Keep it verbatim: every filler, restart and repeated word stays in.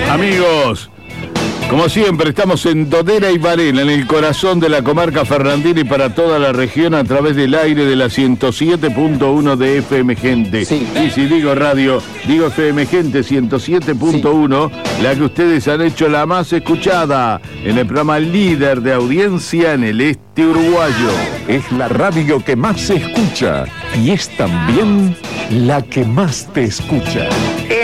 Amigos, como siempre, estamos en Todera y Varela, en el corazón de la comarca fernandina y para toda la región a través del aire de la ciento siete punto uno de F M Gente. Sí. Y si digo radio, digo F M Gente ciento siete punto uno, sí. La que ustedes han hecho la más escuchada en el programa líder de audiencia en el este uruguayo. Es la radio que más se escucha y es también la que más te escucha.